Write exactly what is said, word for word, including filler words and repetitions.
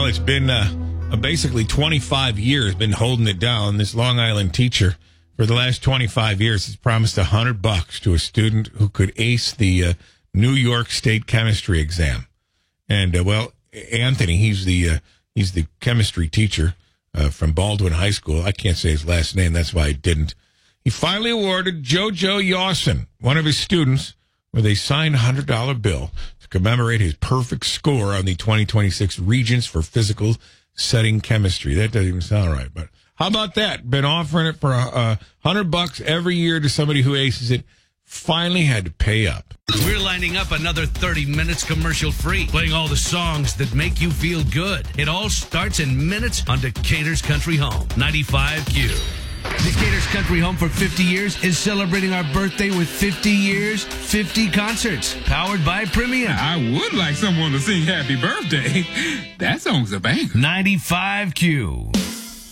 Well, it's been uh, basically twenty-five years, been holding it down. This Long Island teacher, for the last twenty-five years, has promised a hundred bucks to a student who could ace the uh, New York State chemistry exam. And uh, well, Anthony, he's the uh, he's the chemistry teacher uh, from Baldwin High School. I can't say his last name, that's why I didn't. He finally awarded JoJo Yawson, one of his students, with a signed hundred dollar bill to commemorate his perfect score on the twenty twenty-six Regents for Physical Setting Chemistry. That doesn't even sound right, but how about that? Been offering it for a uh, hundred bucks every year to somebody who aces it. Finally had to pay up. We're lining up another thirty minutes commercial free, playing all the songs that make you feel good. It all starts in minutes on Decatur's Country Home, ninety-five Q. Decatur's Country Home for fifty years is celebrating our birthday with fifty years, fifty concerts, powered by Premium. I would like someone to sing Happy Birthday. That song's a banger. ninety-five Q.